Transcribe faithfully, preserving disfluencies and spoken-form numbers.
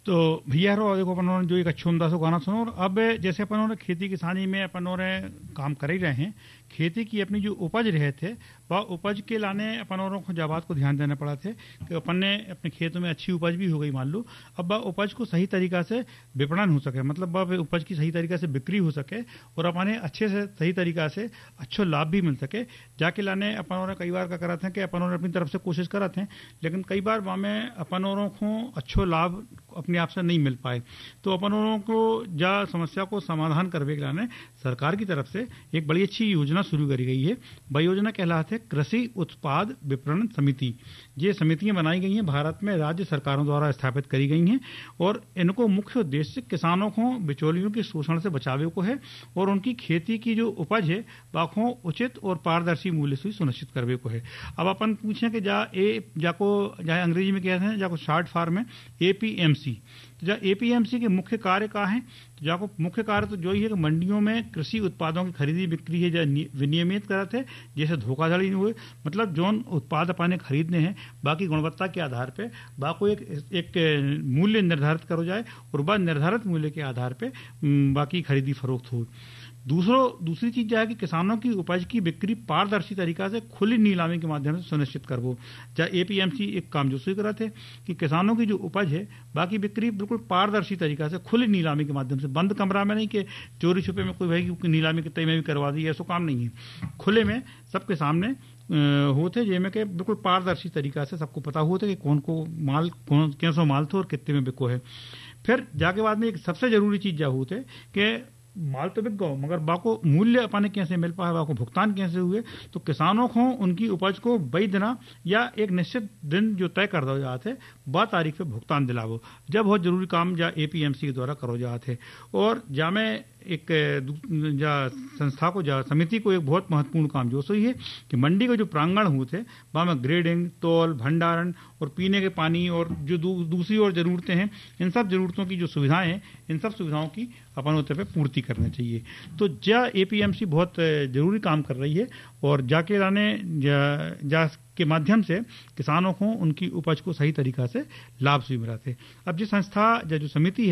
तो भैया रो देखो अपन जो एक अच्छो उमदा सो गाना सुनो। और अब जैसे अपन ने खेती किसानी में अपन ने काम कर ही रहे हैं, खेती की अपनी जो उपज रहे थे वह उपज के लाने अपन को जाबात को ध्यान देना पड़ा थे कि अपन ने अपने खेतों में अच्छी उपज भी हो गई मान लो, अब वह उपज को सही तरीका से विपणन हो सके, मतलब वह उपज की सही तरीका से बिक्री हो सके और अपने अच्छे से सही तरीका से अच्छो लाभ भी मिल सके। जाके लाने अपन कई बार क्या करा थे कि अपन अपनी तरफ से कोशिश करा थे, लेकिन कई बार वहाँ में अपन को अच्छो लाभ अपने आप से नहीं मिल पाए। तो अपन को जा समस्या को समाधान करने के लिए सरकार की तरफ से एक बड़ी अच्छी योजना शुरू करी गई है। वह योजना कहलाते है कृषि उत्पाद विपणन समिति। ये समितियां बनाई गई हैं, भारत में राज्य सरकारों द्वारा स्थापित करी गई हैं और इनको मुख्य उद्देश्य किसानों को बिचौलियों के शोषण से बचावे को है और उनकी खेती की जो उपज है वह उचित और पारदर्शी मूल्य से सुनिश्चित करवे को है। अब अपन पूछें कि जा ए जाको जाए अंग्रेजी में कहते हैं जाको शॉर्ट फॉर्म में एपीएमसी। तो जा एपीएमसी के मुख्य कार्य क्या है? तो जाको मुख्य कार्य तो जो ही है कि मंडियों में कृषि उत्पादों की खरीदी बिक्री है जो विनियमित करते हैं, जैसे धोखाधड़ी नहीं हुए, मतलब जोन उत्पाद अपने खरीदने हैं बाकी गुणवत्ता के आधार पे बाको एक एक मूल्य निर्धारित करो जाए और वह निर्धारित मूल्य के आधार पे बाकी खरीदी फरोख्त हो। दूसरो दूसरी चीज है कि किसानों की उपज की बिक्री पारदर्शी तरीका से खुली नीलामी के माध्यम से सुनिश्चित करवो। चाहे एपीएमसी एक काम जो शुरू करा थे कि किसानों की जो उपज है बाकी बिक्री बिल्कुल पारदर्शी तरीका से खुली नीलामी के माध्यम से, बंद कमरा में नहीं कि चोरी छुपे में कोई भाई नीलामी के तय में भी करवा दी, ऐसा काम नहीं है। खुले में सबके सामने होते जिसमें कि बिल्कुल पारदर्शी तरीका से सबको पता होता कि कौन को माल कौन कैसो माल था और कितने में बिको है। फिर जाके बाद में एक सबसे जरूरी चीज क्या होते कि माल तो बिक गो मगर बाको मूल्य अपने कैसे मिल पाए, बाको भुगतान कैसे हुए। तो किसानों को उनकी उपज को बई दिना या एक निश्चित दिन जो तय कर दो जाते बा तारीख पे भुगतान दिलावो, जब बहुत जरूरी काम जा एपीएमसी के द्वारा करो जाते। और जा में एक जा संस्था को जा समिति को एक बहुत महत्वपूर्ण काम जो सही है कि मंडी के जो प्रांगण होते वहाँ में ग्रेडिंग, तौल, भंडारण और पीने के पानी और जो दू, दूसरी और जरूरतें हैं, इन सब जरूरतों की जो सुविधाएं हैं इन सब सुविधाओं की अपन होते पे पूर्ति करनी चाहिए। तो जा एपीएमसी बहुत जरूरी काम कर रही है और जाके लाने जा, जा के माध्यम से किसानों को उनकी उपज को सही तरीका से लाभ से मिला थे। अब जिस संस्था जो समिति है